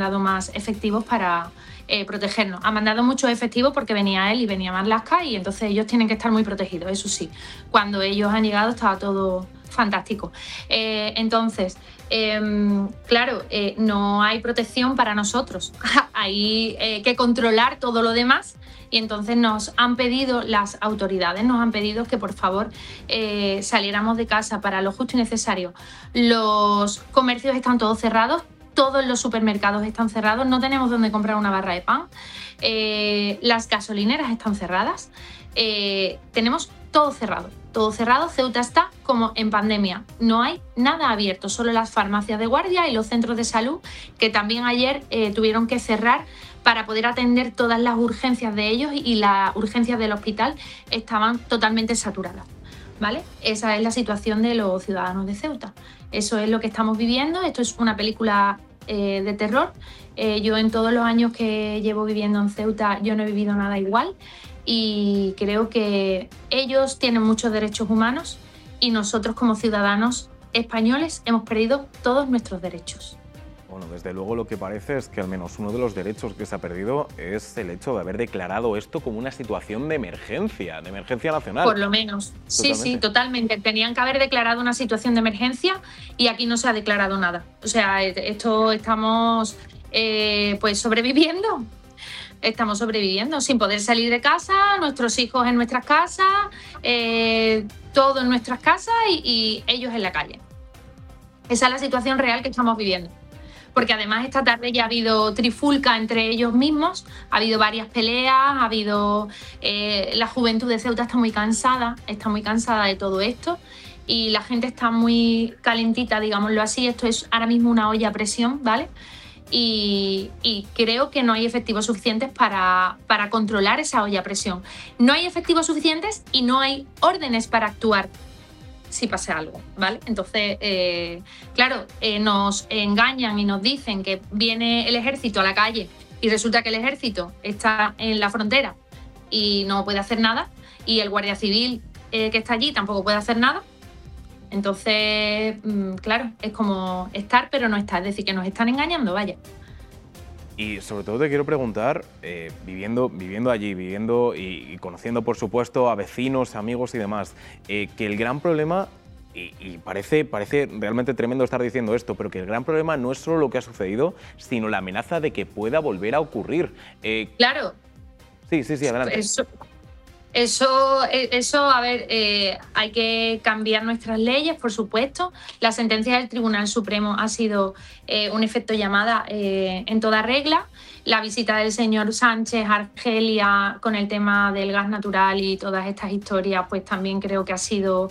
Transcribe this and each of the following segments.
mandado más efectivos para protegernos. Ha mandado muchos efectivos porque venía él y venía Marlaska y entonces ellos tienen que estar muy protegidos, eso sí. Cuando ellos han llegado estaba todo fantástico. Entonces, claro, no hay protección para nosotros. Hay que controlar todo lo demás y entonces nos han pedido, las autoridades nos han pedido que por favor saliéramos de casa para lo justo y necesario. Los comercios están todos cerrados, todos los supermercados están cerrados, no tenemos donde comprar una barra de pan, las gasolineras están cerradas, tenemos todo cerrado. Todo cerrado, Ceuta está como en pandemia. No hay nada abierto, solo las farmacias de guardia y los centros de salud, que también ayer tuvieron que cerrar para poder atender todas las urgencias de ellos y las urgencias del hospital estaban totalmente saturadas. ¿Vale? Esa es la situación de los ciudadanos de Ceuta. Eso es lo que estamos viviendo. Esto es una película de terror. Yo en todos los años que llevo viviendo en Ceuta, yo no he vivido nada igual. Y creo que ellos tienen muchos derechos humanos y nosotros como ciudadanos españoles hemos perdido todos nuestros derechos. Bueno, desde luego lo que parece es que al menos uno de los derechos que se ha perdido es el hecho de haber declarado esto como una situación de emergencia nacional. Por lo menos. Sí, totalmente. Tenían que haber declarado una situación de emergencia y aquí no se ha declarado nada. O sea, estamos pues sobreviviendo. Estamos sobreviviendo sin poder salir de casa, nuestros hijos en nuestras casas, todo en nuestras casas y ellos en la calle. Esa es la situación real que estamos viviendo. Porque además esta tarde ya ha habido trifulca entre ellos mismos, ha habido varias peleas, ha habido... la juventud de Ceuta está muy cansada de todo esto y la gente está muy calentita, digámoslo así. Esto es ahora mismo una olla a presión, ¿vale? Y creo que no hay efectivos suficientes para controlar esa olla a presión. No hay efectivos suficientes y no hay órdenes para actuar si pasa algo, ¿vale? Entonces, claro, nos engañan y nos dicen que viene el ejército a la calle y resulta que el ejército está en la frontera y no puede hacer nada y el guardia civil que está allí tampoco puede hacer nada. Entonces, claro, es como estar pero no estar, es decir, que nos están engañando, vaya. Y sobre todo te quiero preguntar, viviendo allí, y conociendo por supuesto a vecinos, amigos y demás, que el gran problema, y parece realmente tremendo estar diciendo esto, pero que el gran problema no es solo lo que ha sucedido, sino la amenaza de que pueda volver a ocurrir. Claro. Sí, adelante. Eso, a ver, hay que cambiar nuestras leyes, por supuesto. La sentencia del Tribunal Supremo ha sido un efecto llamada en toda regla. La visita del señor Sánchez a Argelia con el tema del gas natural y todas estas historias, pues también creo que ha sido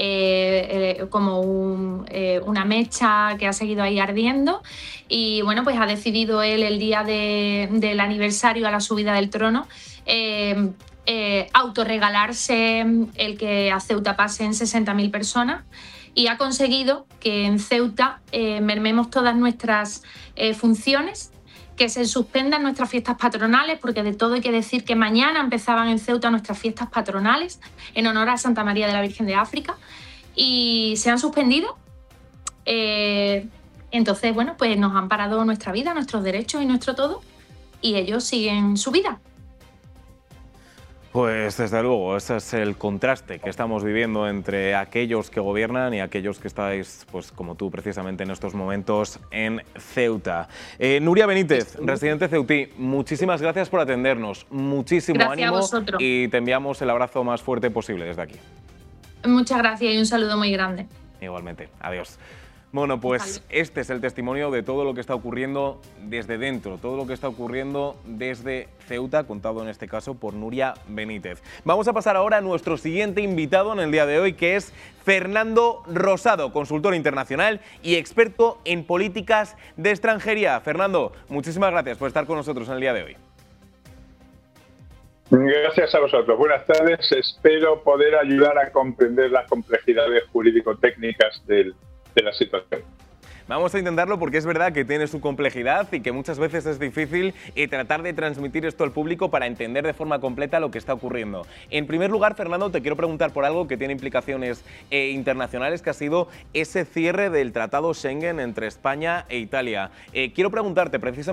como una mecha que ha seguido ahí ardiendo. Y bueno, pues ha decidido él el día del aniversario a la subida del trono autorregalarse el que a Ceuta pasen 60.000 personas y ha conseguido que en Ceuta mermemos todas nuestras funciones, que se suspendan nuestras fiestas patronales, porque de todo hay que decir que mañana empezaban en Ceuta nuestras fiestas patronales en honor a Santa María de la Virgen de África y se han suspendido. Entonces, bueno, pues nos han parado nuestra vida, nuestros derechos y nuestro todo y ellos siguen su vida. Pues desde luego, ese es el contraste que estamos viviendo entre aquellos que gobiernan y aquellos que estáis, pues como tú, precisamente en estos momentos en Ceuta. Nuria Benítez, residente ceutí, muchísimas gracias por atendernos, muchísimo gracias ánimo a vosotros. Y te enviamos el abrazo más fuerte posible desde aquí. Muchas gracias y un saludo muy grande. Igualmente, adiós. Bueno, pues este es el testimonio de todo lo que está ocurriendo desde dentro, todo lo que está ocurriendo desde Ceuta, contado en este caso por Nuria Benítez. Vamos a pasar ahora a nuestro siguiente invitado en el día de hoy, que es Fernando Rosado, consultor internacional y experto en políticas de extranjería. Fernando, muchísimas gracias por estar con nosotros en el día de hoy. Gracias a vosotros. Buenas tardes. Espero poder ayudar a comprender las complejidades jurídico-técnicas de la situación. Vamos a intentarlo porque es verdad que tiene su complejidad y que muchas veces es difícil tratar de transmitir esto al público para entender de forma completa lo que está ocurriendo. En primer lugar, Fernando, te quiero preguntar por algo que tiene implicaciones internacionales, que ha sido ese cierre del Tratado Schengen entre España e Italia. Quiero preguntarte precisamente